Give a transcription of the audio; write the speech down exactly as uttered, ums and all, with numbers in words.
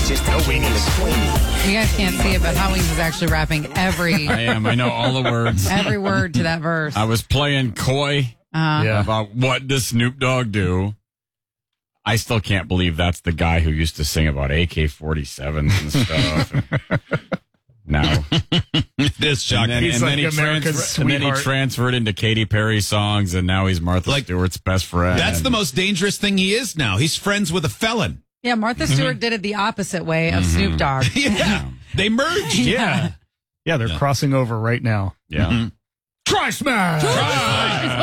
just a king and a queen. You guys can't see it, but Hot Wings is actually rapping every I am. I know all the words. every word to that verse. I was playing coy Uh, Yeah. about what does Snoop Dogg do. I still can't believe that's the guy who used to sing about A K forty-sevens and stuff. And now, This shocking. and then, He's and like then he America's transfer- and then he sweetheart. transferred into Katy Perry songs, and now he's Martha Like, Stewart's best friend. That's the most dangerous thing he is now. He's friends with a felon. yeah, Martha Stewart did it the opposite way of Snoop Dogg. Yeah. They merged. Yeah. Yeah, they're crossing over right now. Yeah. Try smash! Try.